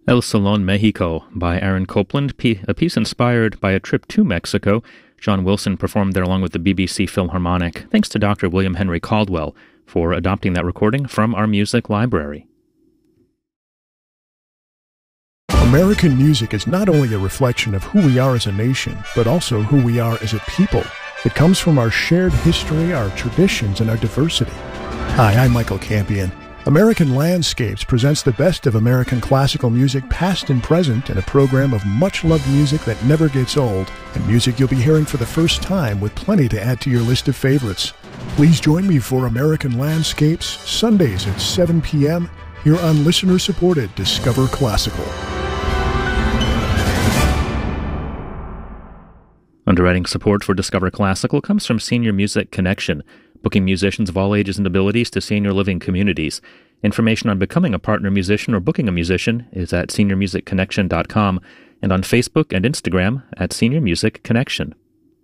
El Salón Mexico by Aaron Copland, a piece inspired by a trip to Mexico. John Wilson performed there along with the BBC Philharmonic. Thanks to Dr. William Henry Caldwell for adopting that recording from our music library. American music is not only a reflection of who we are as a nation, but also who we are as a people. It comes from our shared history, our traditions, and our diversity. Hi, I'm Michael Campion. American Landscapes presents the best of American classical music, past and present, in a program of much-loved music that never gets old, and music you'll be hearing for the first time with plenty to add to your list of favorites. Please join me for American Landscapes, Sundays at 7 p.m., here on listener-supported Discover Classical. Underwriting support for Discover Classical comes from Senior Music Connection, booking musicians of all ages and abilities to senior living communities. Information on becoming a partner musician or booking a musician is at seniormusicconnection.com and on Facebook and Instagram at Senior Music Connection.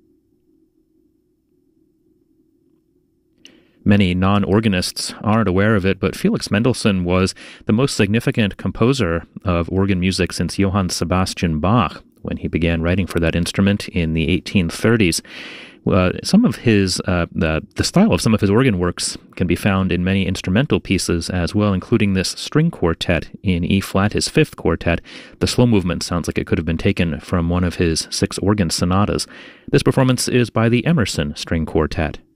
Many non-organists aren't aware of it, but Felix Mendelssohn was the most significant composer of organ music since Johann Sebastian Bach, when he began writing for that instrument in the 1830s. Some of his, the style of some of his organ works can be found in many instrumental pieces as well, including this string quartet in E-flat, his fifth quartet. The slow movement sounds like it could have been taken from one of his 6 organ sonatas. This performance is by the Emerson String Quartet.